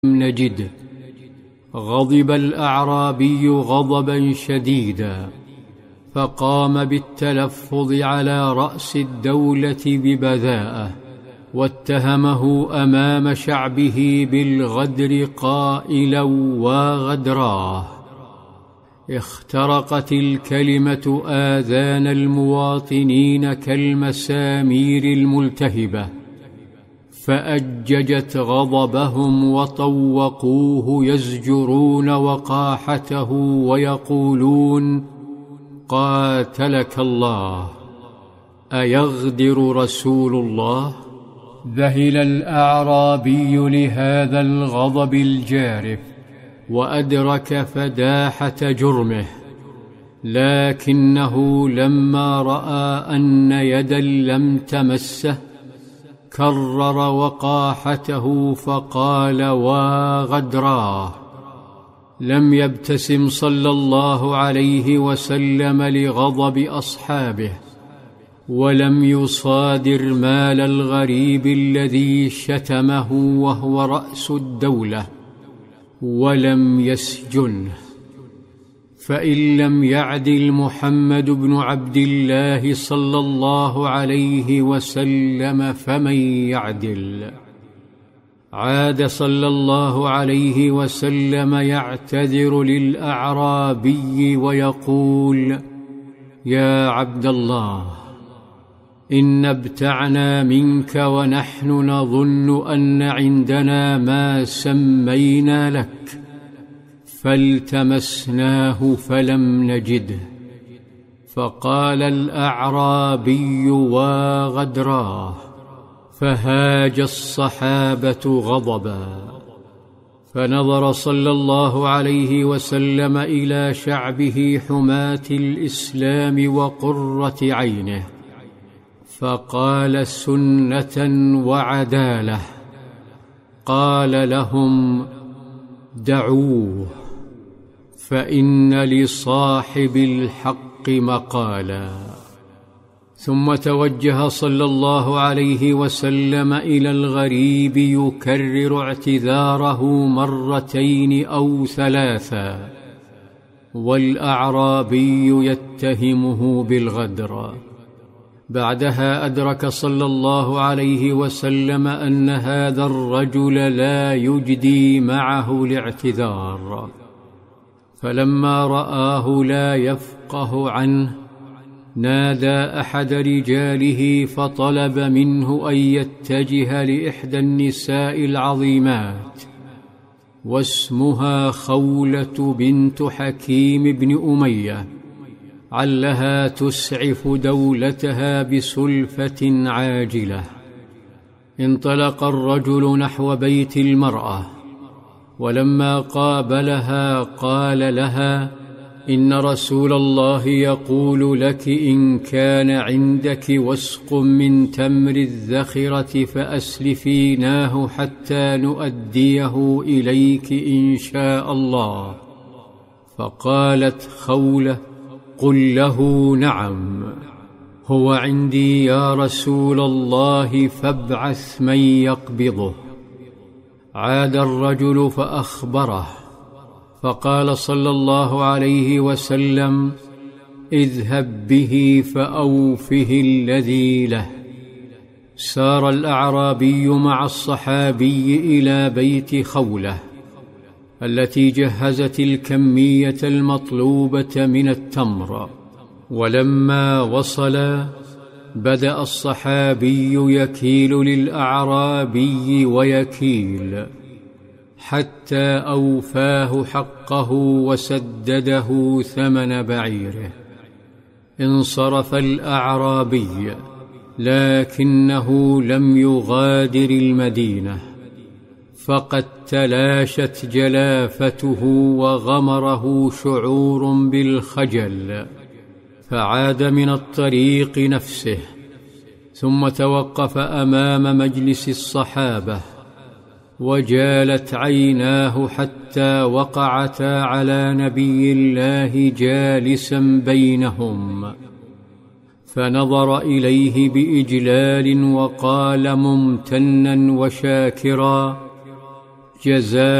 نجده. غضب الأعرابي غضبا شديدا، فقام بالتلفظ على رأس الدولة ببذاءة، واتهمه أمام شعبه بالغدر قائلا: وغدراه. اخترقت الكلمة آذان المواطنين كالمسامير الملتهبة، فأججت غضبهم وطوقوه يزجرون وقاحته ويقولون: قاتلك الله، أيغدر رسول الله؟ ذهل الأعرابي لهذا الغضب الجارف، وأدرك فداحة جرمه، لكنه لما رأى أن يدا لم تمسه كرر وقاحته فقال: وغدراه. لم يبتسم صلى الله عليه وسلم لغضب أصحابه، ولم يصادر مال الغريب الذي شتمه وهو رأس الدولة، ولم يسجنه. فإن لم يعدل محمد بن عبد الله صلى الله عليه وسلم فمن يعدل؟ عاد صلى الله عليه وسلم يعتذر للأعرابي ويقول: يا عبد الله، إن ابتعنا منك ونحن نظن أن عندنا ما سمينا لك، فالتمسناه فلم نجده. فقال الأعرابي: وغدراه. فهاج الصحابة غضبا، فنظر صلى الله عليه وسلم إلى شعبه حماة الإسلام وقرة عينه، فقال سنة وعدالة، قال لهم: دعوه، فإن لصاحب الحق مقالا. ثم توجه صلى الله عليه وسلم إلى الغريب يكرر اعتذاره مرتين أو ثلاثا، والأعرابي يتهمه بالغدر. بعدها أدرك صلى الله عليه وسلم أن هذا الرجل لا يجدي معه الاعتذار، فلما رآه لا يفقه عنه نادى أحد رجاله فطلب منه أن يتجه لإحدى النساء العظيمات، واسمها خولة بنت حكيم بن أمية، علها تسعف دولتها بسلفة عاجلة. انطلق الرجل نحو بيت المرأة، ولما قابلها قال لها: إن رسول الله يقول لك إن كان عندك وسق من تمر الذخرة فأسلفيناه حتى نؤديه إليك إن شاء الله. فقالت خولة: قل له نعم، هو عندي يا رسول الله، فابعث من يقبضه. عاد الرجل فأخبره، فقال صلى الله عليه وسلم: اذهب به فأوفه الذي له. سار الأعرابي مع الصحابي إلى بيت خولة التي جهزت الكمية المطلوبة من التمر، ولما وصلا بدأ الصحابي يكيل للأعرابي ويكيل حتى أوفاه حقه وسدده ثمن بعيره. انصرف الأعرابي، لكنه لم يغادر المدينة، فقد تلاشت جلافته وغمره شعور بالخجل، فعاد من الطريق نفسه، ثم توقف أمام مجلس الصحابة، وجالت عيناه حتى وقعتا على نبي الله جالسا بينهم، فنظر إليه بإجلال وقال ممتنا وشاكرا: جزاء